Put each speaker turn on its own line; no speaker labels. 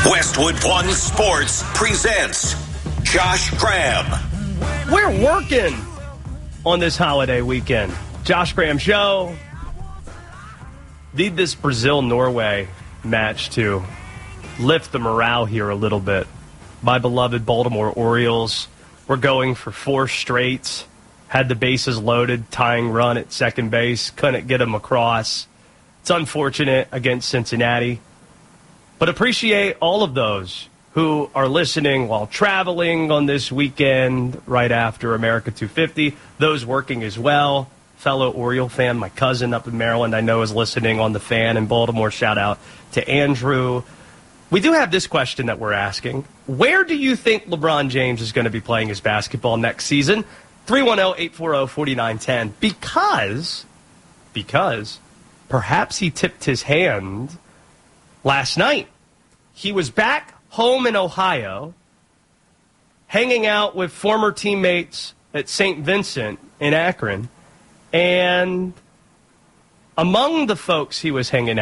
Westwood One Sports presents Josh Graham.
We're working on this holiday weekend. Josh Graham Show. Need this Brazil-Norway match to lift the morale here a little bit. My beloved Baltimore Orioles were going for 4 straight. Had the bases loaded, tying run at second base. Couldn't get them across. It's unfortunate against Cincinnati. But appreciate all of those who are listening while traveling on this weekend right after America 250. Those working as well. Fellow Oriole fan, my cousin up in Maryland, I know is listening on the Fan in Baltimore. Shout out to Andrew. We do have this question that we're asking. Where do you think LeBron James is going to be playing his basketball next season? 310-840-4910. Because perhaps he tipped his hand last night. He was back home in Ohio, hanging out with former teammates at St. Vincent in Akron, and among the folks he was hanging